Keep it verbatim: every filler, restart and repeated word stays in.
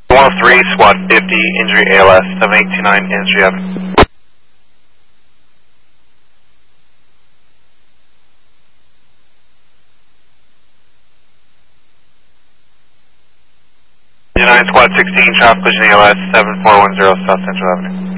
one oh three, SWAT fifty, injury A L S, seven eight two nine, Industry Avenue. nine, SWAT sixteen, traffic collision A L S, seven four one zero, South Central Avenue.